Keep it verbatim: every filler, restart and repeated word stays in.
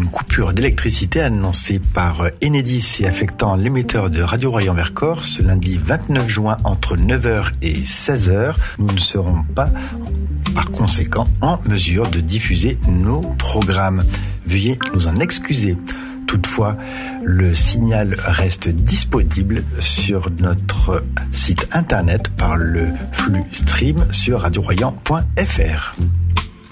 une coupure d'électricité annoncée par Enedis et affectant l'émetteur de Radio Royan Vercors ce lundi vingt-neuf juin entre neuf heures et seize heures. Nous ne serons pas, par conséquent, en mesure de diffuser nos programmes. Veuillez nous en excuser. Toutefois, le signal reste disponible sur notre site internet par le flux stream sur radio royan point f r.